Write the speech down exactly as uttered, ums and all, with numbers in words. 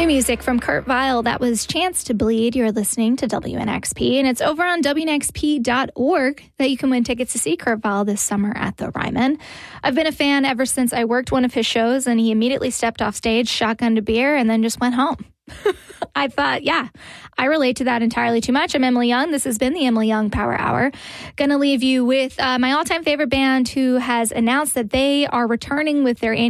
New music from Kurt Vile. That was Chance to Bleed. You're listening to W N X P, and it's over on W N X P dot org that you can win tickets to see Kurt Vile this summer at the Ryman. I've been a fan ever since I worked one of his shows, and he immediately stepped off stage, shotgunned a beer, and then just went home. I thought, yeah, I relate to that entirely too much. I'm Emily Young. This has been the Emily Young Power Hour. Gonna leave you with uh, my all-time favorite band who has announced that they are returning with their annual